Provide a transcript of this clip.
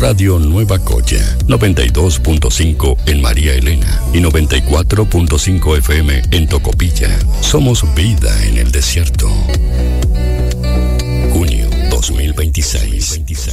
Radio Nueva Cocha, 92.5 en María Elena y 94.5 FM en Tocopilla. Somos vida en el desierto. Junio 2026.